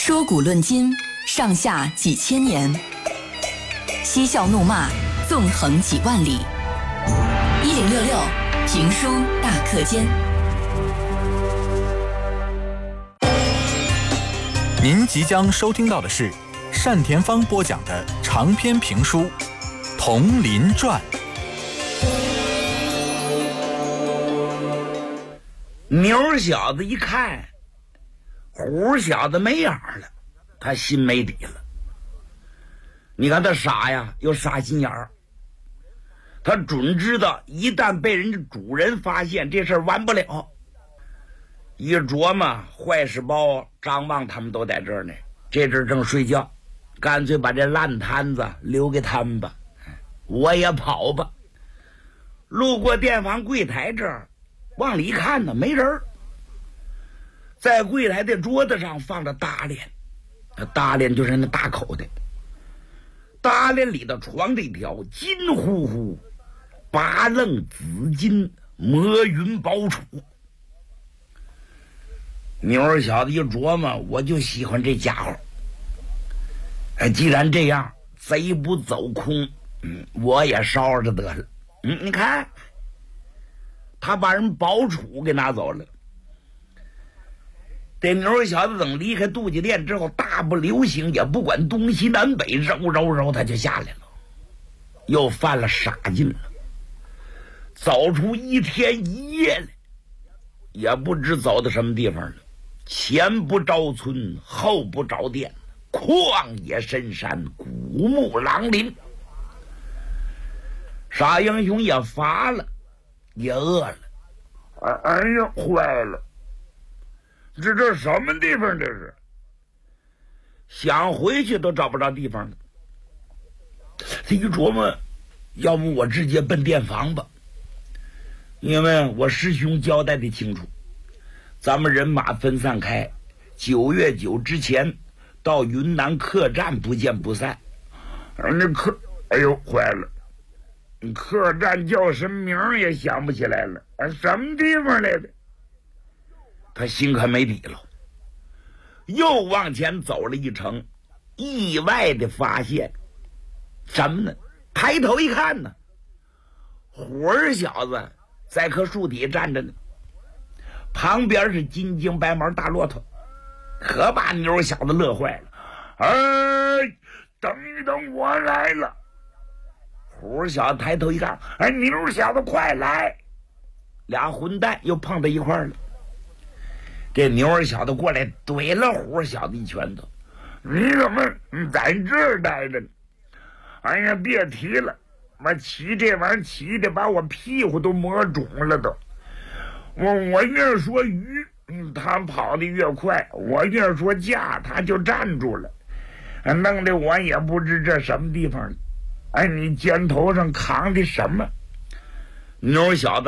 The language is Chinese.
说古论今，上下几千年；嬉笑怒骂，纵横几万里。1066评书大课间。 您即将收听到的是单田芳播讲的长篇评书《铜林传》。 牛小子一看虎小子没样了，他心没底了。你看他傻呀，又傻心眼儿。他准知道一旦被人家主人发现，这事儿完不了。一琢磨，坏事包张望他们都在这儿呢，这阵正睡觉，干脆把这烂摊子留给他们吧，我也跑吧。路过电房柜台这儿，往里一看呢，没人儿。在柜台的桌子上放着大帘，大帘就是那大口的，大帘里头床这条金乎乎八楞紫金魔云宝杵。牛儿小子一琢磨，我就喜欢这家伙。既然这样，贼不走空，我也烧着得了。你看，他把人宝杵给拿走了。这牛儿小子等离开杜家店之后，大步流星，也不管东西南北，揉他就下来了，又犯了傻劲了。走出一天一夜来，也不知走到什么地方了。前不着村，后不着店，旷野深山，古木狼林。傻英雄也乏了，也饿了。哎呀，坏了！这什么地方？这是想回去都找不着地方了。他一琢磨，要不我直接奔店房吧，因为我师兄交代的清楚，咱们人马分散开，9月9之前到云南客栈不见不散。哎呦，坏了！客栈叫什么名也想不起来了，什么地方来的？他心可没底了，又往前走了一程，意外的发现什么呢？抬头一看呢，虎儿小子在棵树底站着呢，旁边是金睛白毛大骆驼，可把牛小子乐坏了。等一等，我来了！虎儿小子抬头一看，牛小子快来！俩混蛋又碰到一块儿了。这牛儿小子过来怼了虎儿小子一拳头，你怎么在这儿待着呢？哎呀，别提了，我骑这玩意儿骑的把我屁股都磨肿了都。我越说鱼，他跑得越快；我越说架，他就站住了，弄得我也不知这什么地方。你肩头上扛的什么？牛小子